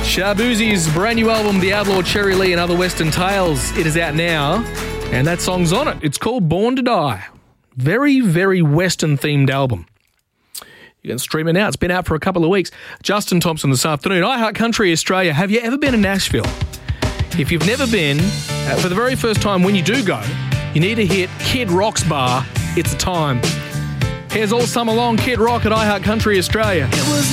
Shaboozie's brand new album, The Outlaw Cherry Lee and Other Western Tales, it is out now, and that song's on it. It's called Born to Die. Very, very Western-themed album. You can stream it now. It's been out for a couple of weeks. Justin Thompson this afternoon. iHeart Country Australia. Have you ever been to Nashville? If you've never been, for the very first time when you do go, you need to hit Kid Rock's bar. It's the time. Here's all summer long Kid Rock at iHeart Country Australia. It was